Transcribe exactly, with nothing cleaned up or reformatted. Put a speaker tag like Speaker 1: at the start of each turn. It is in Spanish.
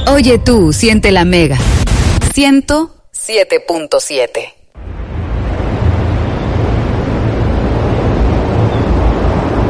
Speaker 1: Oye tú, siente la Mega. ciento siete punto siete.